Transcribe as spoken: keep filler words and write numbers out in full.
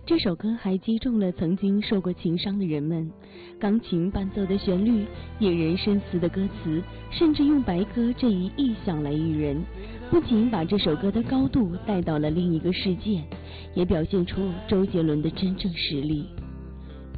这首歌还击中了曾经受过情伤的人们。钢琴伴奏的旋律，引人深思的歌词，甚至用白鸽这一意象来喻人，不仅把这首歌的高度带到了另一个世界，也表现出周杰伦的真正实力。